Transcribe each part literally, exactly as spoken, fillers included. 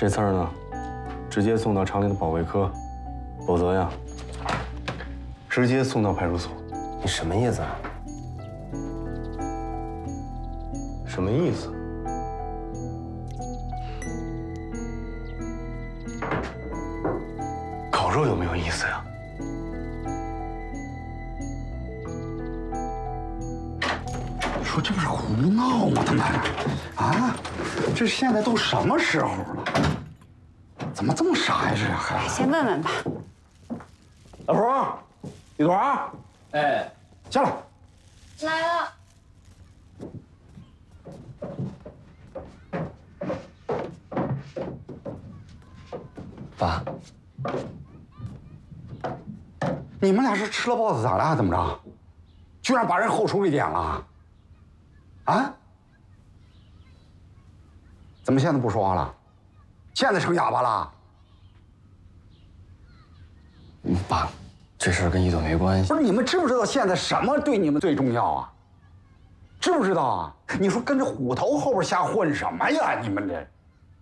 这刺儿呢，直接送到厂里的保卫科，否则呀，直接送到派出所。 你什么意思啊？ 什么意思？烤肉有没有意思呀？ 你说这不是胡闹吗？他们啊，这现在都什么时候了？怎么这么傻呀？这还先问问吧。 老婆，李朵儿， 哎， 下来。 来了。 爸， 你们俩是吃了包子咋了？怎么着？居然把人后厨给点了？啊？怎么现在不说话了？现在成哑巴了？ 爸，这事儿跟一朵没关系。 不是你们知不知道现在什么对你们最重要啊？知不知道啊？你说跟着虎头后边瞎混什么呀？你们这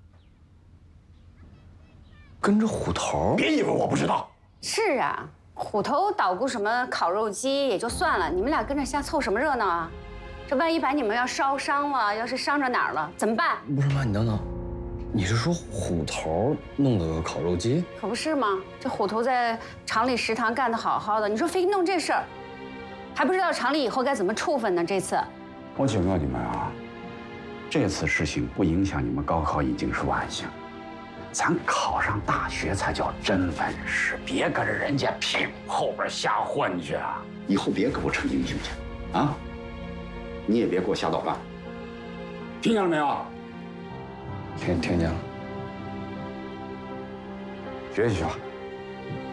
跟着虎头？ 别以为我不知道。 是啊，虎头捣鼓什么烤肉鸡也就算了，你们俩跟着瞎凑什么热闹啊？这万一把你们要烧伤了，要是伤着哪儿了怎么办？ 不是妈，你等等，你是说虎头弄的烤肉鸡？ 可不是吗？这虎头在厂里食堂干得好好的，你说非弄这事儿，还不知道厂里以后该怎么处分呢？这次， 我警告你们啊，这次事情不影响你们高考已经是万幸，咱考上大学才叫真本事，别跟着人家屁股后边瞎混去啊！以后别给我逞英雄去，啊！你也别给我瞎捣乱，听见了没有？ 听听见了。 学习去吧。